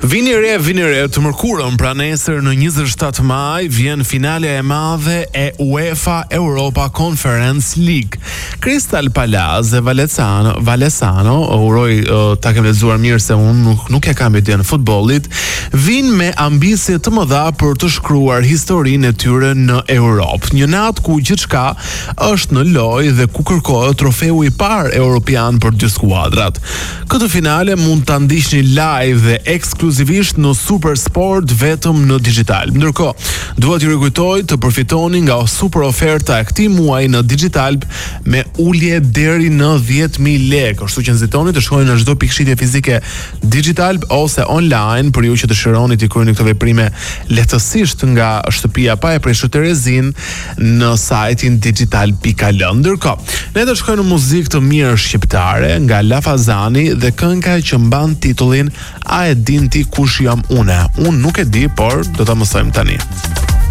Vini re të mërkurën, pra nesër në 27 maj vjen finalja e madhe e UEFA Europa Conference League. Crystal Palace dhe Valesano, uroj ta kem lexuar mirë se unë nuk e kam ide në futbollit, vinë me ambicje të mëdha për të shkruar historinë e tyre në Europë. Një natë ku gjithçka është në lojë dhe ku kërkohet trofeu i parë europian për dy skuadrat. Këtë finale mund ta ndiqni live dhe ekskluzivisht në Super Sport vetëm në digital. Ndërkohë, dua t'ju rikujtoj të përfitoni nga super oferta e këtij muaji në digital me ulje deri në 10.000 lekë. Kështu që nxitoni të shkoni në çdo pikëshitje fizike digital ose online për ju që dëshironi të kryeni këto veprime lehtësisht nga shtëpia pa e prishur Terezin në sajtin digital.al. Ndërkohë, ne do të shkojmë në muzikë të mirë shqiptare nga La Fazani dhe kënga që mban titullin A e din ti kush jam une? Unë nuk e di, por do ta mësojmë tani.